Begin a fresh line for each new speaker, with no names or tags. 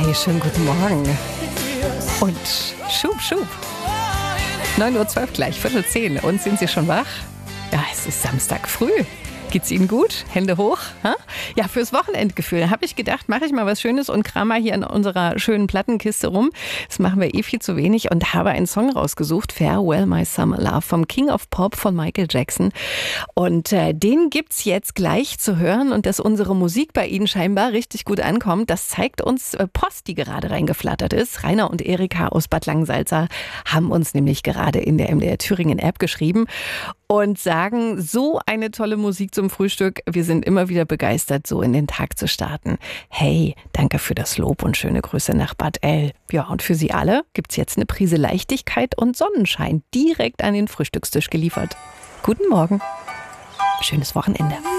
Hey, schönen guten Morgen. Und schub, schub. 9:12 Uhr gleich, 9:45. Und sind Sie schon wach? Ja, es ist Samstag früh. Geht's Ihnen gut? Hände hoch? Ha? Ja, fürs Wochenendgefühl habe ich gedacht, mache ich mal was Schönes und kram mal hier in unserer schönen Plattenkiste rum. Das machen wir viel zu wenig und habe einen Song rausgesucht, Farewell My Summer Love vom King of Pop von Michael Jackson. Und den gibt's jetzt gleich zu hören und dass unsere Musik bei Ihnen scheinbar richtig gut ankommt, das zeigt uns Post, die gerade reingeflattert ist. Rainer und Erika aus Bad Langensalza haben uns nämlich gerade in der MDR Thüringen App geschrieben und sagen, so eine tolle Musik zum Frühstück. Wir sind immer wieder begeistert, so in den Tag zu starten. Hey, danke für das Lob und schöne Grüße nach Bad El. Ja, und für Sie alle gibt's jetzt eine Prise Leichtigkeit und Sonnenschein direkt an den Frühstückstisch geliefert. Guten Morgen. Schönes Wochenende.